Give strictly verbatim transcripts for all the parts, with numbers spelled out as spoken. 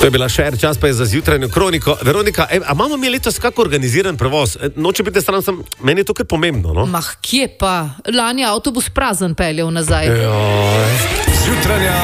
To je bila Šer, čas pa je za zjutranjo kroniko. Veronika, e, a imamo mi letos kako organiziran prevoz? E, noče biti stran, sem, meni je to kar pomembno, no? Mah, kje pa? Lani je avtobus prazen peljal nazaj. Joj. Zjutranja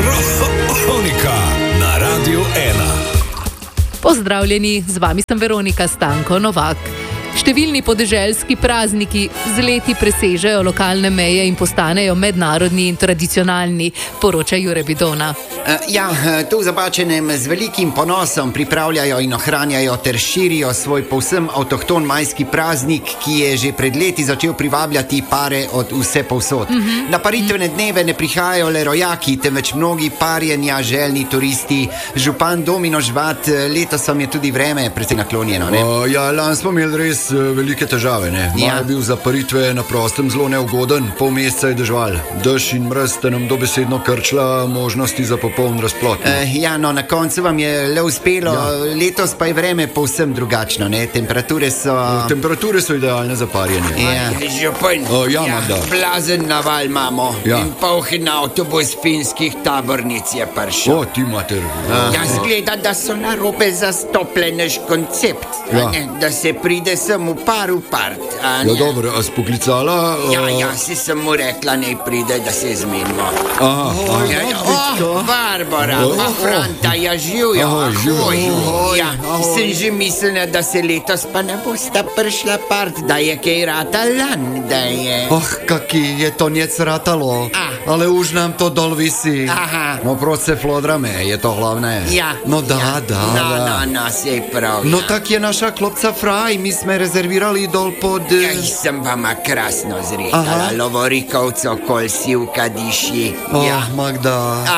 kronika na Radiu ena. Pozdravljeni, z vami sem Veronika Stanko Novak. Številni podeželski prazniki z leti presežejo lokalne meje in postanejo mednarodni in tradicionalni, poroča Jure Bidona. Ja, tu v Zabačenem z velikim ponosom pripravljajo in ohranjajo ter širijo svoj povsem avtohton majski praznik, ki je že pred leti začel privabljati pare od vse povsod. Mm-hmm. Na paritvene dneve ne prihajajo le rojaki, temveč mnogi parjenja, željni turisti. Župan Domino Žvat, letos vam je tudi vreme precej naklonjeno, ne? O, ja, lani smo imeli res velike težave, ne? Maj Ja. je bil za paritve na prostem zelo neugoden, pol meseca je dežval. Dež in mraz ste nam dobesedno krčila možnosti za popoln razplot. Uh, ja, no, na koncu vam je le uspelo, Ja. letos pa je vreme povsem drugačno, ne? Temperature so... Temperature so idealne za parjenje. Ja. Župan, O, ja, Magda. blazen naval imamo Ja. in polhen avtobus finskih tabornic je prišel. O, ti mater. Ja, zgleda, da so narobe zastoplen naš koncept, a Ja. ne, da se pride sem v par v part. a Ja, ne. dobro, a spoklicala? Ja, a- ja, si sem mu rekla, naj pride, da se zmenimo. Aha, aha. Ja, ja, oh, Barbara, Oh, pa oh. Franta, ja, živijo. Ahoj, Ahoj, živijo. ja, sem že mislila, da se letos pa ne bosta prišla part, da je kaj rata lan, da je... Oh, kaki je to njec ratalo. A. Ale už nam to dol visi. Aha. No, proč se flodrame, je to hlavné. Ja. No da, ja. da, No, da. no, no, sej prav. No ja. tak je naša klopca Fraj, mi sme rezervirali dol pod... Ja, sem vama krasno zrekala, Aha. lovorikovco, kol sivka diši. Oh, Ja. Magda. A,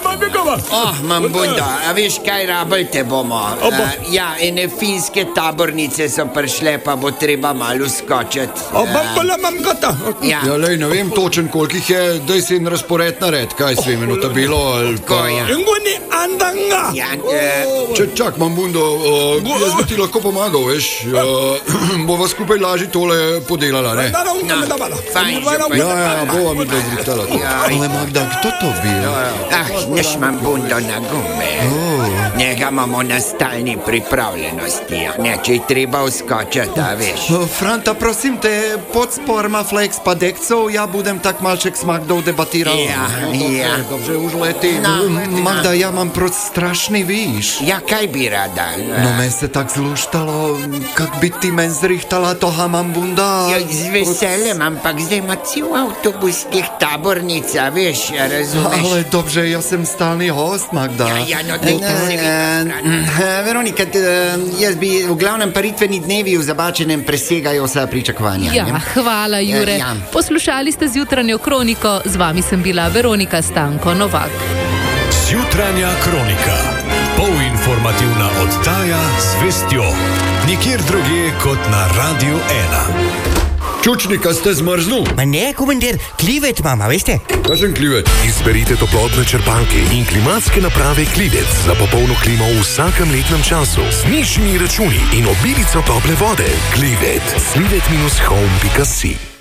Oh, mam bundo, a veš kaj rabelte bomo? Uh, ja, ene finske tabornice so prišle, pa bo treba malo skočiti. Uh, ja, Ja, lej, ne vem točen, kolikih je, daj si en razpored nared, kaj si vem, eno tabelo ali Ko pa... je? Ja, uh, Če čak, mam bundo, uh, jaz bi ti lahko pomagal, veš, uh, bova skupaj lažje tole podelala, ne? no, fajn, župan. Ja, ja, bova mi da zritala. Ja. Ale Magda, kdo to bil? Ah, neš mam bundo na gume. Njega imamo na stalni pripravljenosti. a Ne, če je treba uskočiti, a veš. Uh, Franta, prosim te, pod sporma Flex pa dekcov, ja budem tak malček s Magdou debatiral. Ja, ja. Dobře, už leti. No, Magda, ja mam proč strašný víš. Ja, kaj bi rada? No, men se tak zluštalo, kak by ti men zrihtala toha mam bunda. Ja, z veseljem, ampak zdaj ima cel avtobus teh tabornic, a veš, a razumeš? Ale dobře, ja sem stalný host, Magda. Ja, ja, no, daj, da se Uh, Veronika, t, uh, jaz bi v glavnem paritveni dnevi v Zabačenem presegajo vsa pričakovanja. Ja, ne? hvala Jure. Ja. Poslušali ste zjutranjo kroniko, z vami sem bila Veronika Stanko Novak. Zjutranja kronika. Polinformativna oddaja z vestjo. Nikjer drugje kot na Radiu ena. Čučnika ste zmrznul? Ma ne, komandir, klivet imam, a veste? Kaj sem klivet? Izberite toplotne črpalke in klimatske naprave Klivec za popolno klimo v vsakem letnem času. Z nižjimi računi in obilico tople vode. Klivet. klivet dash home pika si